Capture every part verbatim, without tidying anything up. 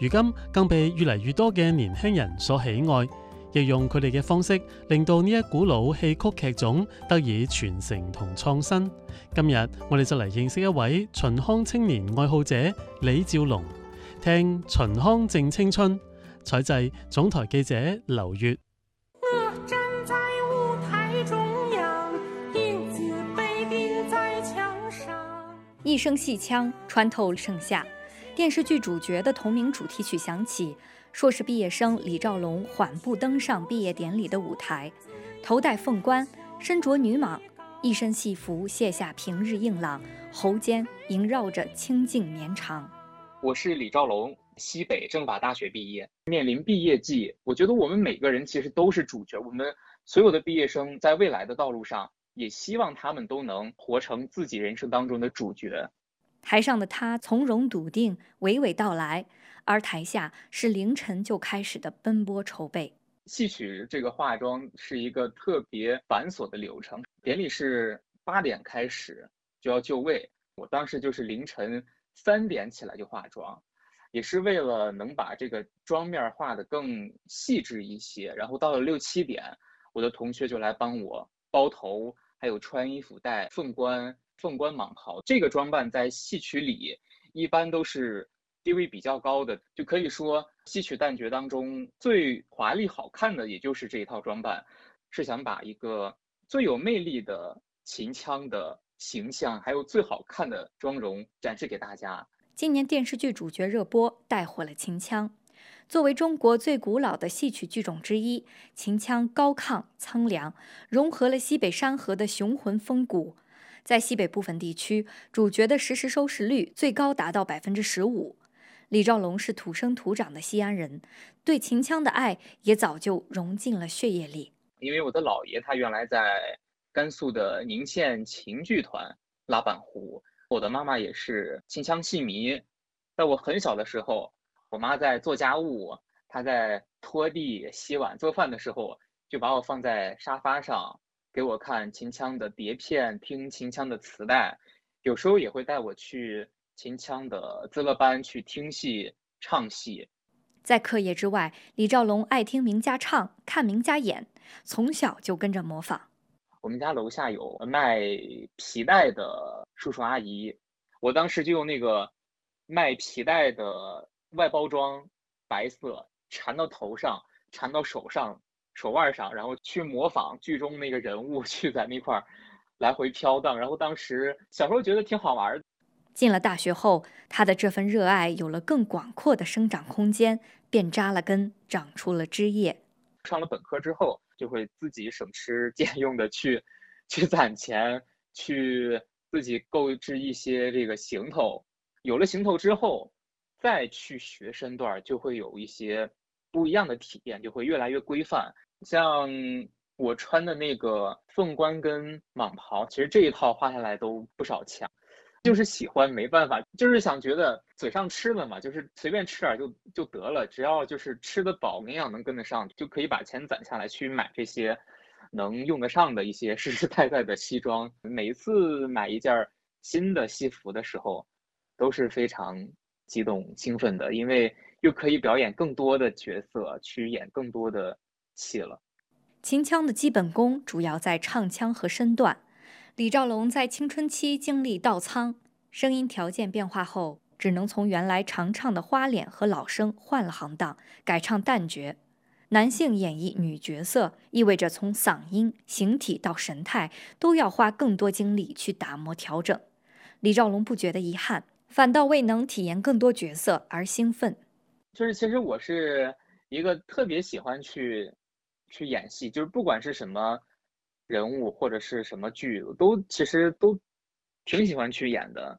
如今更被越嚟越多嘅年輕人所喜愛，亦用佢哋嘅方式令到呢一古老戲曲劇種得以傳承同創新。今日我哋就嚟認識一位秦腔青年愛好者李兆龍，聽秦腔正青春。採製總台記者劉月。 我站在舞台中央，影子被钉在牆上。 一声戏腔穿透盛夏，电视剧主角的同名主题曲响起，硕士毕业生李兆龙缓步登上毕业典礼的舞台，头戴凤冠，身着女蟒，一身戏服卸下平日硬朗，喉间萦绕着清静绵长。 我是李兆龙，西北政法大学毕业，面临毕业季，我觉得我们每个人其实都是主角，我们所有的毕业生在未来的道路上，也希望他们都能活成自己人生当中的主角。 台上的他从容笃定，娓娓道来，而台下是凌晨就开始的奔波筹备。 戏曲这个化妆是一个特别繁琐的流程，典礼是八点开始就要就位，我当时就是凌晨三点起来就化妆，也是为了能把这个妆面画得更细致一些。然后到了六七点，我的同学就来帮我包头，还有穿衣服、戴凤冠、凤冠蟒袍。这个装扮在戏曲里一般都是地位比较高的，就可以说戏曲旦角当中最华丽好看的也就是这一套装扮，是想把一个最有魅力的秦腔的形象还有最好看的妆容展示给大家。 今年电视剧主角热播，带火了秦腔。作为中国最古老的戏曲剧种之一，秦腔高亢苍凉，融合了西北山河的雄浑风骨。在西北部分地区，主角的实时收视率最高达到百分之十五。李兆龙是土生土长的西安人，对秦腔的爱也早就融进了血液里。 因为我的姥爷他原来在甘肃的宁县秦剧团拉板胡，我的妈妈也是秦腔戏迷。在我很小的时候，我妈在做家务，她在拖地、洗碗、做饭的时候，就把我放在沙发上，给我看秦腔的碟片，听秦腔的磁带，有时候也会带我去秦腔的资乐班去听戏、唱戏。 在课业之外，李兆龙爱听名家唱，看名家演，从小就跟着模仿。 我们家楼下有卖皮带的叔叔阿姨，我当时就用那个卖皮带的外包装，白色缠到头上，缠到手上、手腕上，然后去模仿剧中那个人物，去在那块来回飘荡。然后当时小时候觉得挺好玩的。 进了大学后，他的这份热爱有了更广阔的生长空间，便扎了根，长出了枝叶。 上了本科之后，就会自己省吃俭用的去去攒钱，去自己购置一些这个行头。有了行头之后，再去学身段，就会有一些不一样的体验，就会越来越规范。像我穿的那个凤冠跟蟒袍，其实这一套花下来都不少钱。就是喜欢，没办法，就是想觉得嘴上吃的嘛，就是随便吃点就就得了，只要就是吃得饱，营养能跟得上，就可以把钱攒下来去买这些能用得上的一些实实在在的西装。每一次买一件新的戏服的时候，都是非常激动兴奋的，因为又可以表演更多的角色，去演更多的戏了。 秦腔的基本功主要在唱腔和身段。李兆龙在青春期经历倒仓，声音条件变化后，只能从原来常唱的花脸和老生换了行当，改唱旦角。男性演绎女角色，意味着从嗓音、形体到神态，都要花更多精力去打磨调整。李兆龙不觉得遗憾，反倒为能体验更多角色而兴奋。 就是其实我是一个特别喜欢去去演戏，就是不管是什么人物或者是什么剧，我都其实都挺喜欢去演的。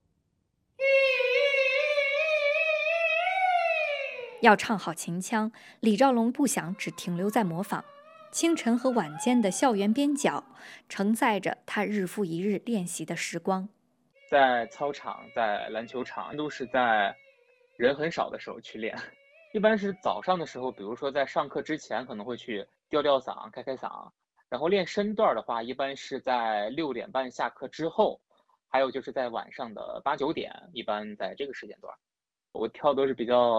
要唱好秦腔，李兆龙不想只停留在模仿。清晨和晚间的校园边角，承载着他日复一日练习的时光。 在操场、在篮球场，都是在人很少的时候去练。一般是早上的时候，比如说在上课之前，可能会去吊吊嗓、开开嗓。然后练身段的话，一般是在六点半下课之后，还有就是在晚上的八九点，一般在这个时间段。我跳都是比较